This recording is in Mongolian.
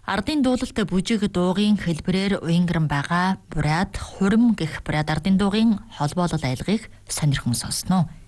Ардын дуулалт бүжиг дуугийн хэлбэрээр уянгран байгаа буряд хурим гэх буряд ардын дуугийн холбоолол айлгыг сонирхон сонсноо.